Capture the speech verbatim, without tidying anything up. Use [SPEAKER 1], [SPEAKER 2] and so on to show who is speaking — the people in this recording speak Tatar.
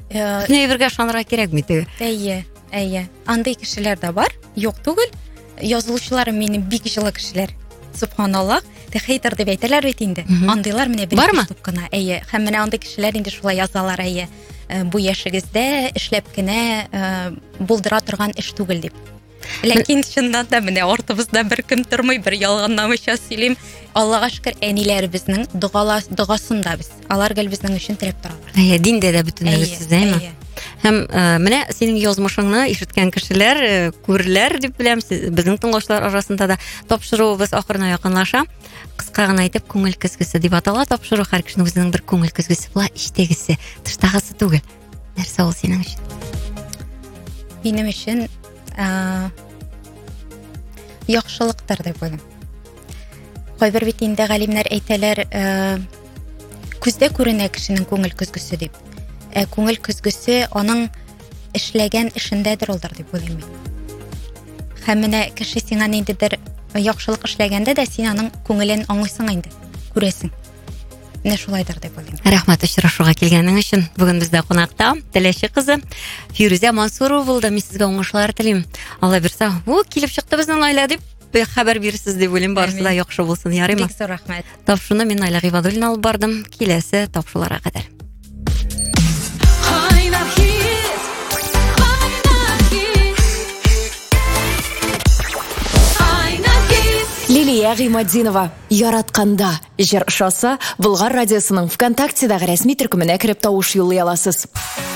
[SPEAKER 1] Нәйбергә шанырга кирәкми теге.
[SPEAKER 2] Әйе, әйе. Андай кешеләр дә бар, юк түгел. Язылучыларым минем бик җылы кешеләр. Субханаллах. Те хейтер дип әйтәләр бит инде. Андыйлар менә бер штук кына. Әйе, һәм менә андый кешеләр инде шулай язалар, әйе. Бу яшегездә эшләп кенә булдыра торган эш түгел дип. Ләкин чыннан да менә артыбызда бер кем тормый, бер ялганнамыйча сөйлим. Аллага шөкер, әниләребезнең дугасында без. Алар гел безнең өчен теләп торалар.
[SPEAKER 1] Әйе, диндә дә бөтенлегез сездәме? Һәм менә синең язмышыңны ишеткән кешеләр күрләр дип беләм, безнең тыңлаучылар арасында да тапшыруыбыз ахырына якынлаша. Кыска гына әйтеп, күңел көзгесе дип атала тапшыру, һәр кешенең үзенең бер күңел көзгесе була, иштәгесе, тыштагысы түгел. Нәрсә ул синең өчен?
[SPEAKER 2] Минем өчен яхшылыктыр дип уйлыйм. Кайбер бит инде галимнәр әйтәләр, күздә күренә кешенең күңел көзгесе дип. Ә күңел көзгесе аның эшләгән эшендәдер улдыр дип уйлыйм мин. Һәм менә кеше сиңа ниндидер яхшылык эшләгәндә дә син аның күңелен аңлыйсың инде, күрәсең. Менә шулайдыр дип уйлыйм.
[SPEAKER 1] Рәхмәт очрашуга килгәнең өчен. Бүген бездә кунакта Теләче кызы Фирүзә Мансурова булды. Мин сезгә уңышлар телим. Алла бирсә, бу килеп чыкты безнең гаилә дип хәбәр бирсез дип уйлыйм. Барысы да яхшы булсын, ярыймы?
[SPEAKER 2] Бик зур рәхмәт.
[SPEAKER 1] Тапшыруны мин Айла Гыйбадуллина алып бардым. Киләсе тапшыруларга кадәр.
[SPEAKER 3] Лилия Гыймаддинова яратканда җыр шосы Болгар радиосының ВКонтактедагы рәсми төркеменә кирип тавыш юллый аласыз.